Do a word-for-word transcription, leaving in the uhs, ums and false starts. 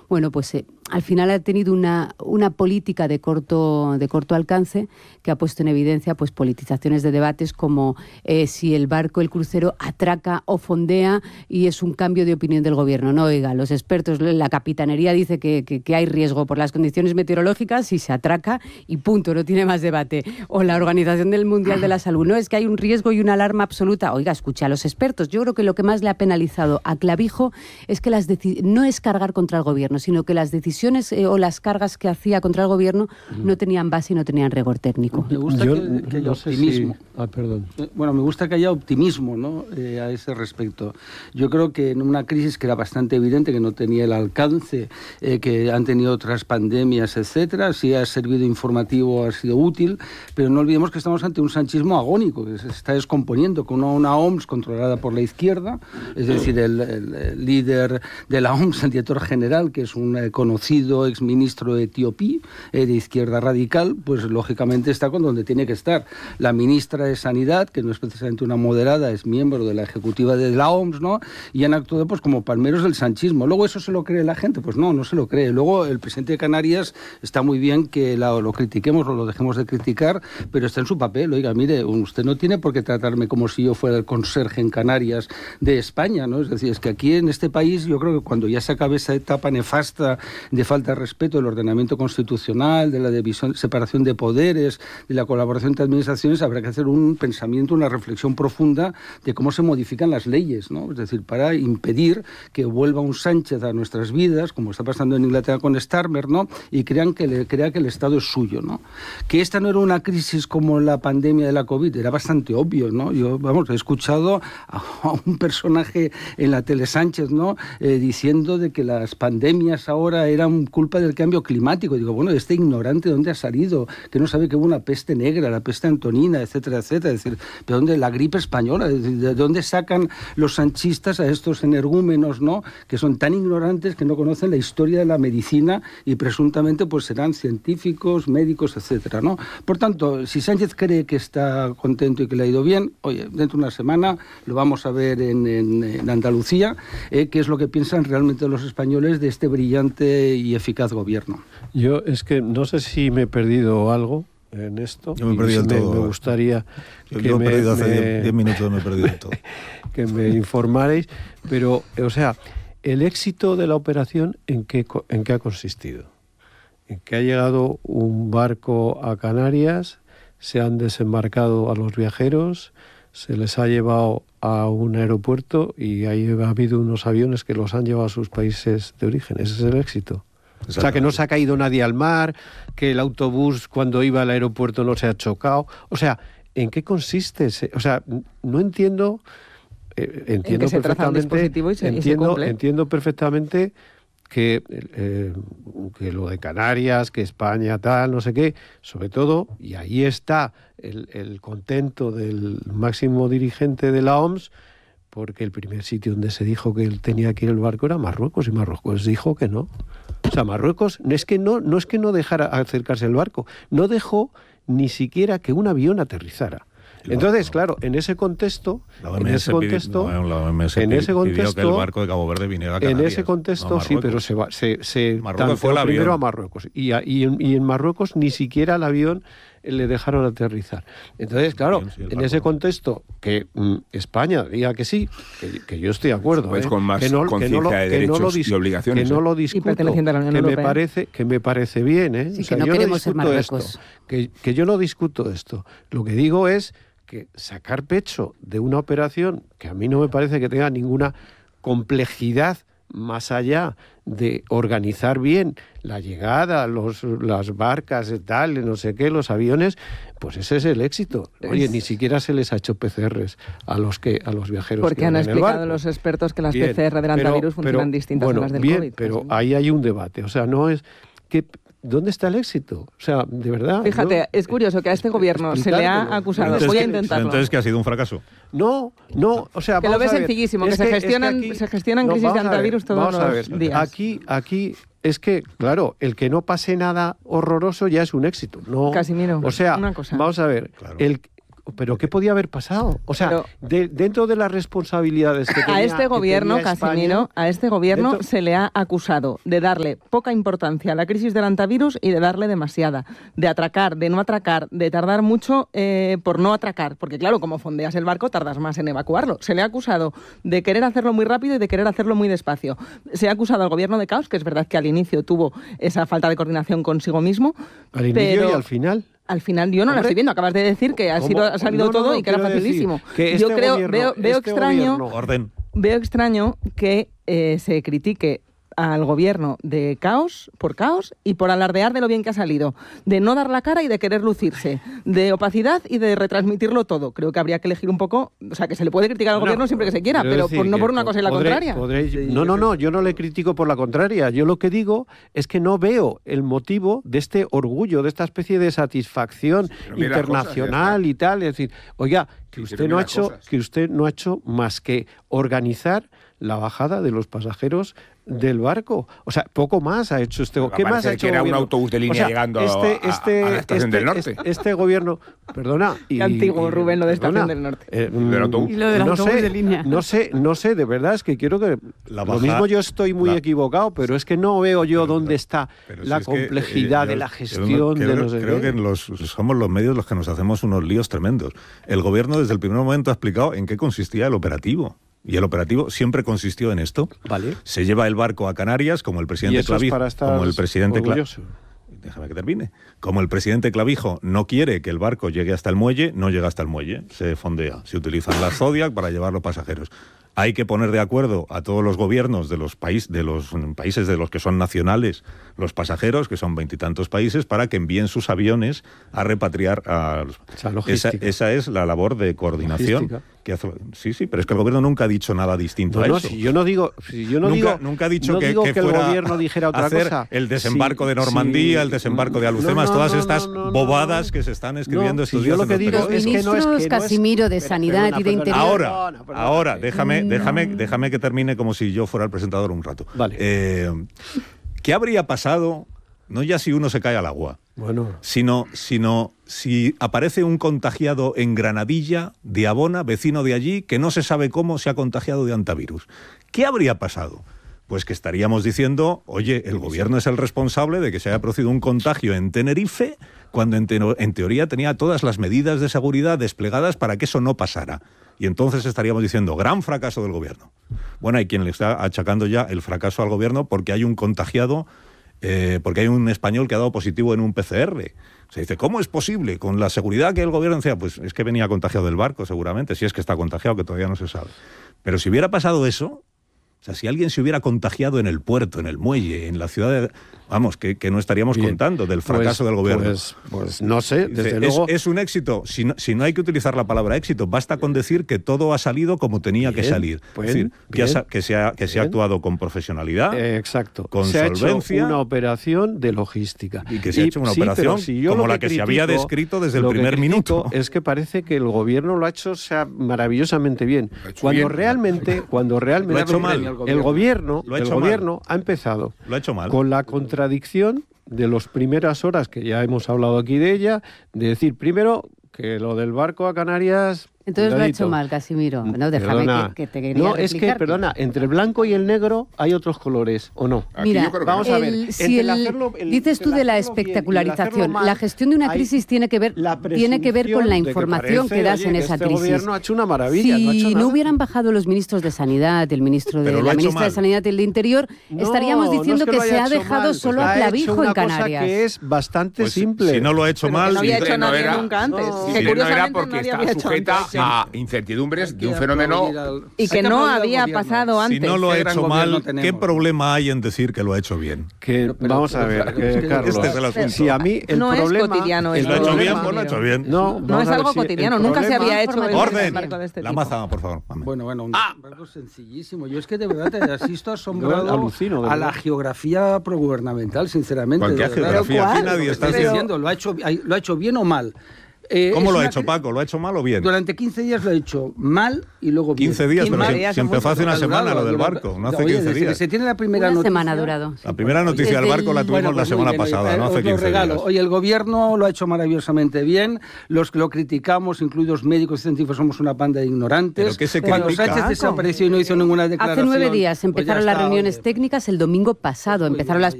bueno, pues eh, al final ha tenido una, una política de corto, de corto alcance que ha puesto en evidencia pues politizaciones de debates como eh, si el barco, el crucero, atraca o fondea y es un cambio de opinión del gobierno. No, oiga, los expertos, la capitanería dice que, que, que hay riesgo por las condiciones meteorológicas y se atraca y punto, no tiene más debate. O la Organización del Mundial de la Salud, no, es que hay un riesgo y una alarma absoluta. Oiga, escucha a los expertos. Yo creo que lo que más le ha penalizado a Clavijo es que las deci- no es cargar contra el gobierno, sino que las decisiones eh, o las cargas que hacía contra el gobierno no tenían base y no tenían rigor técnico. Me gusta Yo que, que haya no optimismo. Si... Ah, perdón. Bueno, me gusta que haya optimismo, ¿no? eh, a ese respecto. Yo creo que en una crisis que era bastante evidente, que no tenía el alcance eh, que han tenido otras pandemias, etcétera, sí ha servido informativo, ha sido útil, pero no olvidemos que estamos ante un sanchismo agónico, que se está descomponiendo, con una, una O M S controlada por la izquierda, es decir, el, el, el líder de la O M S, el director general, que es un eh, conocido exministro etiopí, eh, de izquierda radical, pues lógicamente está con donde tiene que estar. La ministra de Sanidad, que no es precisamente una moderada, es miembro de la ejecutiva de la O M S, ¿no? Y han actuado pues como palmeros del sanchismo. Luego, ¿eso se lo cree la gente? Pues no, no se lo cree. Luego, el presidente de Canarias, está muy bien que la, lo critiquemos o lo dejemos de criticar, pero está en su papel. Oiga, mire, usted no tiene por qué tratarme como si yo fuera el conserje en Canarias de España, ¿no? Es decir, es que aquí en este país, yo creo que cuando ya se acabe esa etapa nefasta de falta de respeto del ordenamiento constitucional, de la división, separación de poderes, de la colaboración entre administraciones, habrá que hacer un pensamiento, una reflexión profunda de cómo se modifican las leyes, ¿no? Es decir, para impedir que vuelva un Sánchez a nuestras vidas, como está pasando en Inglaterra con Starmer, ¿no? Y crean que le, crea que el Estado es suyo, ¿no? Que esta no era una crisis como la pandemia de la COVID, era bastante obvio, ¿no? Yo, vamos, he escuchado a, a un personaje en la tele Sánchez, ¿no? Eh, diciendo de que las pandemias ahora eran culpa del cambio climático. Y digo, bueno, este ignorante, ¿de dónde ha salido? Que no sabe que hubo una peste negra, la peste antonina, etcétera, etcétera. Es decir, ¿de dónde la gripe española? Es decir, ¿de dónde sacan los sanchistas a estos energúmenos, ¿no? Que son tan ignorantes que no conocen la historia de la medicina y presuntamente pues serán científicos, médicos, etcétera, ¿no? Por tanto, si Sánchez cree que está contento y que le ha ido bien, oye, dentro de una semana lo vamos a ver en, en, en Andalucía, eh, qué es lo que piensan realmente los españoles de este brillante y eficaz gobierno. Yo es que no sé si me he perdido algo en esto. Yo me he perdido en me, todo. Me gustaría yo, que yo me, he perdido hace me, diez minutos, me he perdido en todo. que me informarais, pero, o sea, el éxito de la operación, ¿en qué, en qué ha consistido? En que ha llegado un barco a Canarias, se han desembarcado a los viajeros, se les ha llevado a un aeropuerto y ahí ha habido unos aviones que los han llevado a sus países de origen. Ese es el éxito. O sea, que no se ha caído nadie al mar, que el autobús cuando iba al aeropuerto no se ha chocado. O sea, ¿en qué consiste ese? O sea, no entiendo... Eh, entiendo en que se traza un perfectamente, dispositivo y se, entiendo, y se cumple. Entiendo perfectamente que, eh, que lo de Canarias, que España tal, no sé qué, sobre todo, y ahí está el, el contento del máximo dirigente de la O M S, porque el primer sitio donde se dijo que él tenía que ir el barco era Marruecos, y Marruecos dijo que no. O sea, Marruecos no es que no, no es que no dejara acercarse el barco, no dejó ni siquiera que un avión aterrizara. Entonces, claro, en ese contexto, en ese contexto, pidió, no, la O M S en ese contexto, que el barco de Cabo Verde viniera a Canarias. En ese contexto, no sí, pero se va, se, se Marruecos fue el avión. Primero a Marruecos y, a, y, en, y en Marruecos ni siquiera el avión le dejaron aterrizar. Entonces, claro, sí, en ese contexto que mm, España diga que sí, que, que yo estoy de acuerdo, pues ¿eh? con más que no, conciencia que no lo, de derechos que no lo dis, y obligaciones, que no lo ¿eh? discuto, que me parece que me parece bien, ¿eh? Sí, o sea, que no yo queremos no ser discuto Marruecos. esto, que, que yo no discuto esto. Lo que digo es que sacar pecho de una operación que a mí no me parece que tenga ninguna complejidad más allá de organizar bien la llegada, los, las barcas y tal, no sé qué, los aviones, pues ese es el éxito. Oye, ni siquiera se les ha hecho P C Rs a los que a los viajeros porque que han van en el explicado barco. Los expertos que las bien, P C R del antivirus pero, funcionan pero, distintas bueno, a las del bien, COVID. pero pues, ahí hay un debate. O sea, no es que ¿dónde está el éxito? O sea, de verdad. Fíjate, yo, es curioso que a este gobierno se le ha acusado. Voy a intentarlo. Entonces, ¿que ha sido un fracaso? No, no, o sea, que lo ves sencillísimo, que, que se gestionan, es que aquí, se gestionan no, crisis de antivirus ver, todos los días. Aquí, aquí es que, claro, el que no pase nada horroroso ya es un éxito. No, Casimiro, o sea, una cosa. Vamos a ver, claro. el pero ¿qué podía haber pasado? O sea, pero, de, dentro de las responsabilidades que tenía, a este gobierno, Casimiro, a este gobierno dentro... se le ha acusado de darle poca importancia a la crisis del antivirus y de darle demasiada, de atracar, de no atracar, de tardar mucho eh, por no atracar, porque claro, como fondeas el barco, tardas más en evacuarlo. Se le ha acusado de querer hacerlo muy rápido y de querer hacerlo muy despacio. Se ha acusado al gobierno de caos, que es verdad que al inicio tuvo esa falta de coordinación consigo mismo. Al inicio pero... y al final. Al final yo no Hombre, la estoy viendo. Acabas de decir que ha, sido, ha salido no, no, todo no, y que era facilísimo. Que este yo creo, gobierno, veo, veo este extraño, gobierno... Orden. veo extraño que eh, se critique al gobierno de caos, por caos y por alardear de lo bien que ha salido, de no dar la cara y de querer lucirse, de opacidad y de retransmitirlo todo. Creo que habría que elegir un poco, o sea, que se le puede criticar al bueno, gobierno siempre que se quiera, pero por, no por una cosa y la podré, contraria. Podré, no, no, no, yo no le critico por la contraria. Yo lo que digo es que no veo el motivo de este orgullo, de esta especie de satisfacción internacional cosas, y tal. Es decir, oiga, que usted no ha hecho, cosas. que usted no ha hecho más que organizar la bajada de los pasajeros del barco. O sea, poco más ha hecho este gobierno. ¿Qué más ha hecho que era gobierno? un autobús de línea o sea, llegando este, a, este, a la estación este, del norte. Este, este gobierno, perdona. Y, Qué antiguo, y, Rubén, lo de perdona, estación del norte. Eh, del autobús. Y lo del no autobús sé, de línea. No sé, no sé, de verdad es que quiero que... La lo baja, mismo yo estoy muy la, equivocado, pero es que no veo yo pero, dónde está la si complejidad que, eh, de la yo, gestión yo de creo, no sé creo qué. que los, somos los medios los que nos hacemos unos líos tremendos. El gobierno desde el primer momento ha explicado en qué consistía el operativo. Y el operativo siempre consistió en esto. Vale. Se lleva el barco a Canarias, como el presidente Clavijo, como el presidente Clavijo. Déjame que termine. Como el presidente Clavijo no quiere que el barco llegue hasta el muelle, no llega hasta el muelle, se fondea. Se utilizan las Zodiac para llevar los pasajeros. Hay que poner de acuerdo a todos los gobiernos de los, país, de los países de los que son nacionales los pasajeros, que son veintitantos países, para que envíen sus aviones a repatriar a los... O sea, logística. Esa, esa es la labor de coordinación. Que hace... Sí, sí, pero es que el gobierno nunca ha dicho nada distinto no, a no, eso. Si yo no digo... Si yo no nunca, digo nunca ha dicho no que, digo que, que fuera el gobierno dijera otra hacer cosa. el desembarco sí, de Normandía, sí, el desembarco de Alhucemas, no, no, todas no, estas no, no, bobadas no, que se están escribiendo no, estos si días. Yo lo que digo los es que no es que Casimiro no es, de Sanidad perdona, y de perdona, Interior. Ahora, perdona, perdona, ahora, déjame, no. déjame, déjame que termine como si yo fuera el presentador un rato. Vale. Eh, ¿Qué habría pasado, no ya si uno se cae al agua, bueno. sino, sino si aparece un contagiado en Granadilla, de Abona, vecino de allí, que no se sabe cómo se ha contagiado de antivirus? ¿Qué habría pasado? Pues que estaríamos diciendo, oye, el gobierno es el responsable de que se haya producido un contagio en Tenerife, cuando en, te en teoría tenía todas las medidas de seguridad desplegadas para que eso no pasara. Y entonces estaríamos diciendo, gran fracaso del gobierno. Bueno, hay quien le está achacando ya el fracaso al gobierno porque hay un contagiado, eh, porque hay un español que ha dado positivo en un P C R. Se dice, ¿cómo es posible? Con la seguridad que el gobierno decía, pues es que venía contagiado del barco seguramente, si es que está contagiado, que todavía no se sabe. Pero si hubiera pasado eso... O sea, si alguien se hubiera contagiado en el puerto, en el muelle, en la ciudad de... Vamos, que, que no estaríamos Bien. contando del fracaso pues, del gobierno. Pues, pues no sé, desde es, luego... Es un éxito. Si no, si no hay que utilizar la palabra éxito, basta con decir que todo ha salido como tenía bien, que salir. Bien, es decir, que, ha, que, se ha, que se ha actuado con profesionalidad, eh, exacto. con se solvencia. Ha hecho una operación de logística. Y que se y, ha hecho una sí, operación si como la que, critico, se había descrito desde el primer minuto. Es que parece que el gobierno lo ha hecho o sea, maravillosamente bien. Cuando bien. realmente, cuando realmente lo ha hecho mal. el gobierno, lo ha el hecho gobierno mal. ha empezado lo ha hecho mal. con la contradicción de las primeras horas, que ya hemos hablado aquí de ella, de decir, primero, que lo del barco a Canarias... Entonces cuidadito. lo ha hecho mal, Casimiro. No, déjame que, que te quería No, es que, perdona, entre el blanco y el negro hay otros colores, ¿o no? Mira, vamos a ver. El, si el, hacerlo, el, dices tú de la espectacularización, mal, la gestión de una crisis tiene que ver tiene que ver con la información que, parece, que das oye, en esa este crisis. Gobierno ha hecho una maravilla, si no, ha hecho no nada. hubieran bajado los ministros de Sanidad, el ministro de la ministra mal. de Sanidad y el de Interior, no, estaríamos diciendo no es que, que se ha dejado mal, solo pues a Clavijo en Canarias. Cosa que es bastante pues, simple. Si no lo ha hecho Pero mal, no había si hecho nadie era, nunca antes. No, que si curiosamente no era porque nadie está había hecho sujeta antes. a incertidumbres de un fenómeno y que no había pasado antes. Si no lo ha hecho mal, tenemos. ¿qué problema hay en decir que lo ha hecho bien? Que, pero, vamos pero, a ver, pero, que, Carlos, este es el asunto. Si a mí el no problema... es cotidiano. El el lo ha hecho problema, bien, pues lo ha hecho bien. No, no es algo si cotidiano, nunca se había hecho en orden. un marco de este La tipo. maza, por favor. Amén. Bueno, bueno, un ah. algo sencillísimo. Yo es que de verdad te asisto asombrado alucino, a la geografía progubernamental, sinceramente. ¿Cuál qué geografía? Aquí nadie está diciendo, ¿lo ha hecho, lo ha hecho bien o mal? Eh, ¿Cómo lo ha una hecho, cri- Paco? ¿Lo ha hecho mal o bien? Durante quince días lo ha hecho mal y luego bien. quince días, pero quince si, días si son empezó hace una Ha semana durado, lo del durado. barco, no hace Oye, quince desde que días. se tiene la primera Una noticia, semana ha durado. La primera noticia del Desde barco la el- tuvimos Bueno, la pues muy semana bien, pasada, oye, no os hace lo quince regalo. días. Oye, el gobierno lo ha hecho maravillosamente bien. Los que lo criticamos, incluidos médicos y científicos, somos una banda de ignorantes. ¿Pero qué se Cuando critica? Sánchez desapareció y no hizo ninguna Hace declaración. nueve días pues ya empezaron las está, reuniones oye. técnicas el domingo pasado. Muy Empezaron bien, las